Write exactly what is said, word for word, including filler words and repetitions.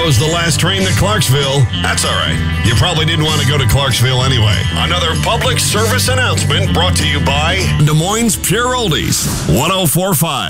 was the last train to Clarksville. That's all right. You probably didn't want to go to Clarksville anyway. Another public service announcement brought to you by Des Moines Pure Oldies, one oh four point five.